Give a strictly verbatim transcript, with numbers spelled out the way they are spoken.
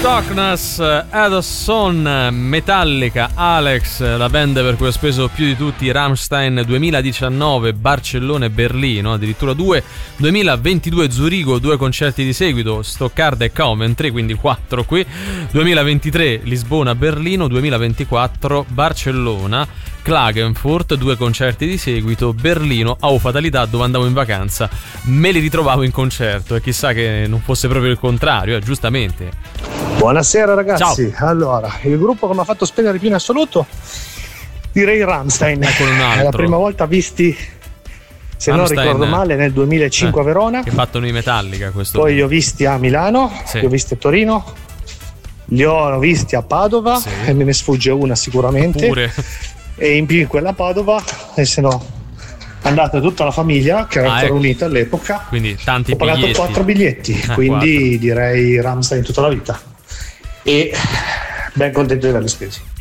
Darkness, Edison, Metallica, Alex, la band per cui ho speso più di tutti, Rammstein, duemiladiciannove, Barcellona e Berlino, addirittura due, duemilaventidue Zurigo, due concerti di seguito, Stoccarda e Coventry, quindi quattro qui, duemilaventitré Lisbona, Berlino, duemilaventiquattro Barcellona, Klagenfurt, due concerti di seguito, Berlino, oh fatalità, dove andavo in vacanza me li ritrovavo in concerto e chissà che non fosse proprio il contrario, eh, giustamente. Buonasera ragazzi. Ciao. Allora, il gruppo che mi ha fatto spendere più in assoluto direi Rammstein. Eccolo un altro. È la prima volta visti, se Rammstein, non ricordo male, nel duemilacinque eh, a Verona. Che fatto i Metallica questo. Poi li ho visti a Milano, sì. li ho visti a Torino, li ho visti a Padova, sì. E me ne sfugge una sicuramente. Pure. E in più in quella Padova, e se no andata tutta la famiglia che era ah, ancora ecco. unita all'epoca. Quindi tanti ho pagato biglietti. quattro biglietti, ah, quindi quattro. direi Rammstein tutta la vita. E ben contento di averli spesi.